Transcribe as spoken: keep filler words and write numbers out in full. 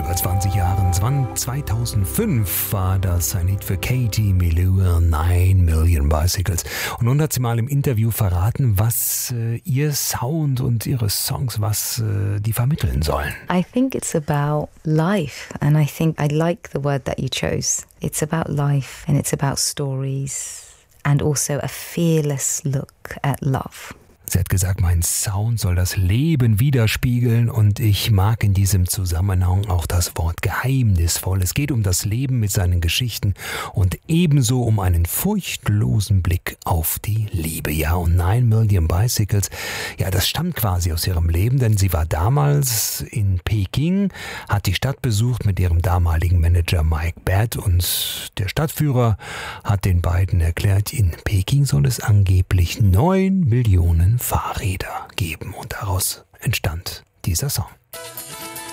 über zwanzig Jahren. zweitausendfünf war das ein Lied für Katie Melua, Nine Million Bicycles. Und nun hat sie mal im Interview verraten, was äh, ihr Sound und ihre Songs, was äh, die vermitteln sollen. I think it's about life, and I think I like the word that you chose. It's about life and it's about stories and also a fearless look at love. Sie hat gesagt, mein Sound soll das Leben widerspiegeln und ich mag in diesem Zusammenhang auch das Wort geheimnisvoll. Es geht um das Leben mit seinen Geschichten und ebenso um einen furchtlosen Blick auf die Liebe. Ja, und Nine Million Bicycles, ja, das stammt quasi aus ihrem Leben, denn sie war damals in Peking, hat die Stadt besucht mit ihrem damaligen Manager Mike Batt und der Stadtführer hat den beiden erklärt, in Peking soll es angeblich neun Millionen Fahrräder geben und daraus entstand dieser Song.